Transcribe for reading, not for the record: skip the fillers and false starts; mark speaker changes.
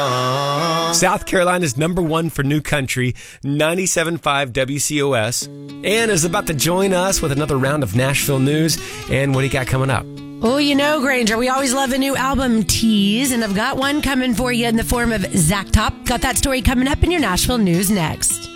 Speaker 1: South Carolina's number one for new country, 97.5 WCOS, and is about to join us with another round of Nashville news. And what do you got coming up?
Speaker 2: Oh, you know, Granger, we always love a new album tease, and I've got one coming for you in the form of Zach Top. Got that story coming up in your Nashville news next.